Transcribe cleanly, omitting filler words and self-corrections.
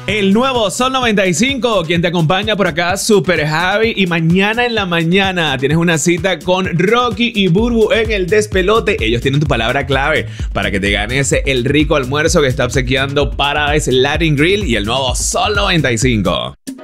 El nuevo Sol 95, quien te acompaña por acá, Super Javi. Y mañana en la mañana tienes una cita con Rocky y Burbu en el despelote. Ellos tienen tu palabra clave para que te ganes el rico almuerzo que está obsequiando Paradise Latin Grill y el nuevo Sol 95.